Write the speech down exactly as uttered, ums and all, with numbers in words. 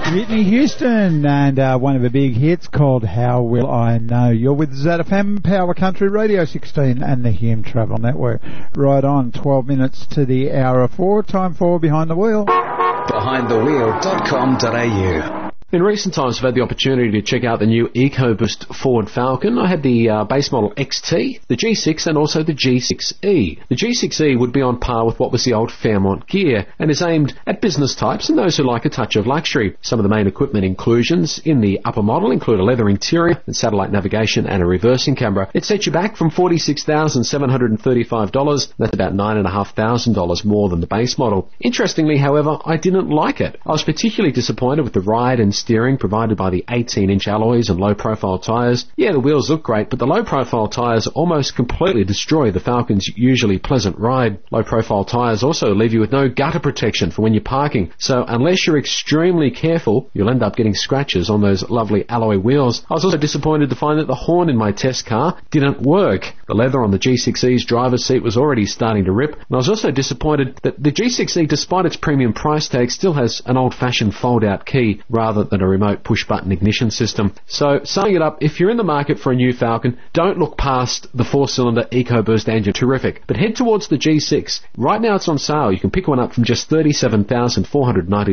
Whitney Houston, and uh, one of the big hits called How Will I Know. You're with Z F M, Power Country Radio sixteen and the Hume Travel Network. Right on, twelve minutes to the hour of four. Time for Behind the Wheel. behind the wheel dot com dot a u. In recent times, I've had the opportunity to check out the new EcoBoost Ford Falcon. I had the uh, base model X T, the G six, and also the G six E. The G six E would be on par with what was the old Fairmont Gear and is aimed at business types and those who like a touch of luxury. Some of the main equipment inclusions in the upper model include a leather interior and satellite navigation and a reversing camera. It sets you back from forty-six thousand seven hundred thirty-five dollars. That's about nine thousand five hundred dollars more than the base model. Interestingly, however, I didn't like it. I was particularly disappointed with the ride and steering provided by the eighteen inch alloys and low-profile tyres. Yeah, the wheels look great, but the low-profile tyres almost completely destroy the Falcon's usually pleasant ride. Low-profile tyres also leave you with no gutter protection for when you're parking, so unless you're extremely careful, you'll end up getting scratches on those lovely alloy wheels. I was also disappointed to find that the horn in my test car didn't work. The leather on the G six E's driver's seat was already starting to rip, and I was also disappointed that the G six E, despite its premium price tag, still has an old-fashioned fold-out key rather than a remote push-button ignition system. So, summing it up, if you're in the market for a new Falcon, don't look past the four-cylinder EcoBoost engine. Terrific. But head towards the G six. Right now it's on sale. You can pick one up from just thirty-seven thousand four hundred ninety dollars